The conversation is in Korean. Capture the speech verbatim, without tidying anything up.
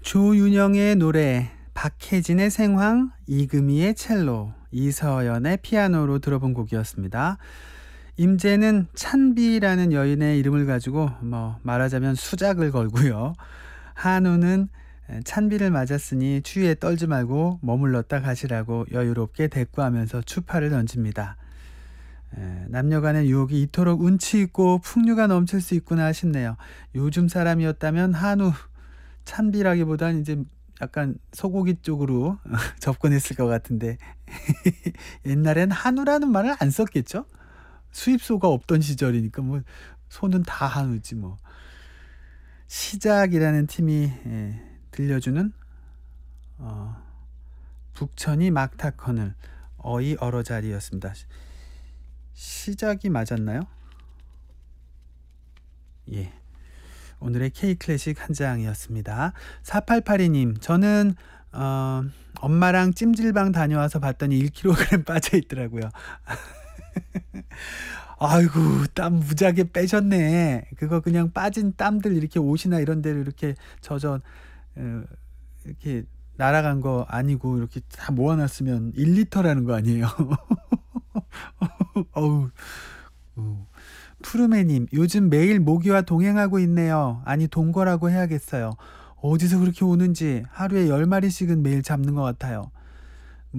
조윤영의 노래, 박혜진의 생황, 이금희의 첼로, 이서연의 피아노로 들어본 곡이었습니다. 임재는 찬비라는 여인의 이름을 가지고 뭐 말하자면 수작을 걸고요. 한우는 찬비를 맞았으니 추위에 떨지 말고 머물렀다 가시라고 여유롭게 대꾸하면서 추파를 던집니다. 에, 남녀 간의 유혹이 이토록 운치 있고 풍류가 넘칠 수 있구나 싶네요. 요즘 사람이었다면 한우, 찬비라기보단 이제 약간 소고기 쪽으로 접근했을 것 같은데 옛날엔 한우라는 말을 안 썼겠죠? 수입소가 없던 시절이니까 뭐 소는 다 한우지 뭐. 시작이라는 팀이 예, 들려주는 어, 북천이 막타커늘 어이 얼어자리였습니다. 시작이 맞았나요? 예. 오늘의 K클래식 한 장이었습니다. 사팔팔이 님, 저는 어, 엄마랑 찜질방 다녀와서 봤더니 일 킬로그램 빠져 있더라고요. 아이고, 땀 무지하게 빼셨네. 그거 그냥 빠진 땀들 이렇게 옷이나 이런 데를 이렇게 젖어 어, 이렇게 날아간 거 아니고 이렇게 다 모아놨으면 일 리터라는 거 아니에요. 어우. 어. 푸르메님, 요즘 매일 모기와 동행하고 있네요. 아니 동거라고 해야겠어요. 어디서 그렇게 오는지 하루에 열 마리씩은 매일 잡는 것 같아요.